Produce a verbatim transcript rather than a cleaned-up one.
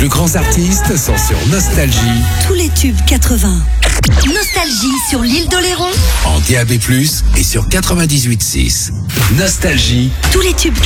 plus grands artistes sont sur Nostalgie. Tous les tubes quatre-vingts. Nostalgie sur l'île d'Oléron. En D A B plus, et sur quatre-vingt-dix-huit virgule six. Nostalgie. Tous les tubes